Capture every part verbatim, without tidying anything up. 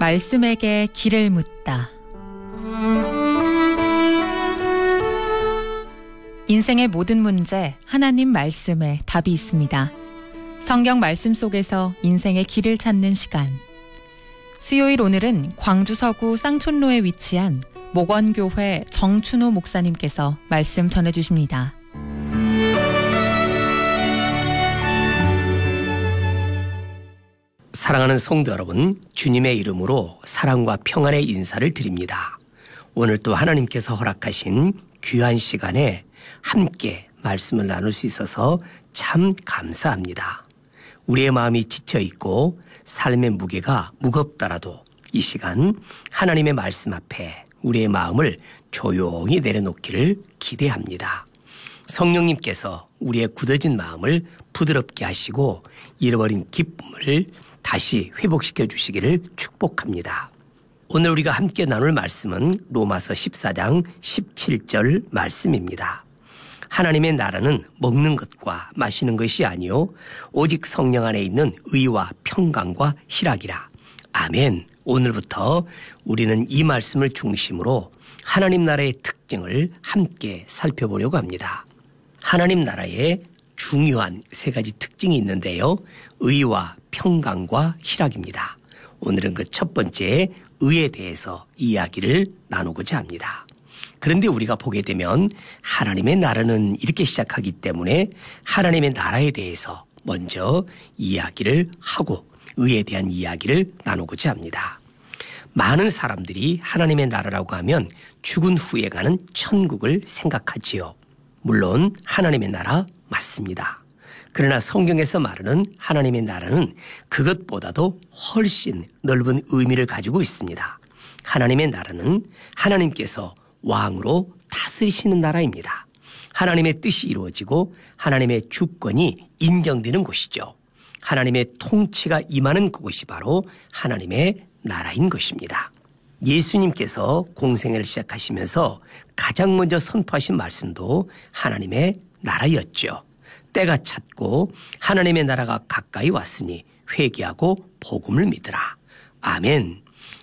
말씀에게 길을 묻다. 인생의 모든 문제, 하나님 말씀에 답이 있습니다. 성경 말씀 속에서 인생의 길을 찾는 시간. 수요일 오늘은 광주 서구 쌍촌로에 위치한 목원교회 정춘호 목사님께서 말씀 전해주십니다. 사랑하는 성도 여러분, 주님의 이름으로 사랑과 평안의 인사를 드립니다. 오늘 또 하나님께서 허락하신 귀한 시간에 함께 말씀을 나눌 수 있어서 참 감사합니다. 우리의 마음이 지쳐있고 삶의 무게가 무겁더라도 이 시간 하나님의 말씀 앞에 우리의 마음을 조용히 내려놓기를 기대합니다. 성령님께서 우리의 굳어진 마음을 부드럽게 하시고 잃어버린 기쁨을 다시 회복시켜 주시기를 축복합니다. 오늘 우리가 함께 나눌 말씀은 로마서 십사 장 십칠 절 말씀입니다. 하나님의 나라는 먹는 것과 마시는 것이 아니요 오직 성령 안에 있는 의와 평강과 희락이라. 아멘. 오늘부터 우리는 이 말씀을 중심으로 하나님 나라의 특징을 함께 살펴보려고 합니다. 하나님 나라의 중요한 세 가지 특징이 있는데요. 의와 평강과 희락입니다. 오늘은 그 첫 번째 의에 대해서 이야기를 나누고자 합니다. 그런데 우리가 보게 되면 하나님의 나라는 이렇게 시작하기 때문에 하나님의 나라에 대해서 먼저 이야기를 하고 의에 대한 이야기를 나누고자 합니다. 많은 사람들이 하나님의 나라라고 하면 죽은 후에 가는 천국을 생각하지요. 물론 하나님의 나라 맞습니다. 그러나 성경에서 말하는 하나님의 나라는 그것보다도 훨씬 넓은 의미를 가지고 있습니다. 하나님의 나라는 하나님께서 왕으로 다스리시는 나라입니다. 하나님의 뜻이 이루어지고 하나님의 주권이 인정되는 곳이죠. 하나님의 통치가 임하는 그곳이 바로 하나님의 나라인 것입니다. 예수님께서 공생애를 시작하시면서 가장 먼저 선포하신 말씀도 하나님의 나라였죠. 때가 찼고 하나님의 나라가 가까이 왔으니 회개하고 복음을 믿으라. 아멘.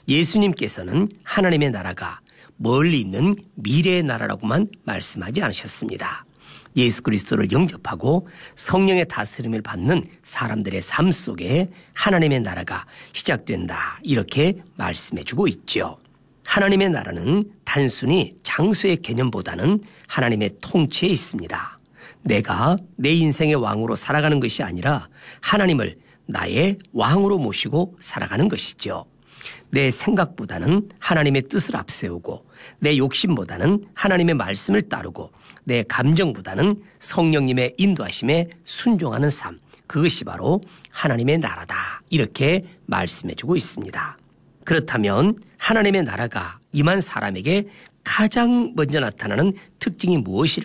예수님께서는 하나님의 나라가 멀리 있는 미래의 나라라고만 말씀하지 않으셨습니다. 예수 그리스도를 영접하고 성령의 다스림을 받는 사람들의 삶 속에 하나님의 나라가 시작된다. 이렇게 말씀해주고 있죠. 하나님의 나라는 단순히 장소의 개념보다는 하나님의 통치에 있습니다. 내가 내 인생의 왕으로 살아가는 것이 아니라 하나님을 나의 왕으로 모시고 살아가는 것이죠. 내 생각보다는 하나님의 뜻을 앞세우고 내 욕심보다는 하나님의 말씀을 따르고 내 감정보다는 성령님의 인도하심에 순종하는 삶, 그것이 바로 하나님의 나라다. 이렇게 말씀해주고 있습니다. 그렇다면 하나님의 나라가 임한 사람에게 가장 먼저 나타나는 특징이 무엇일까요?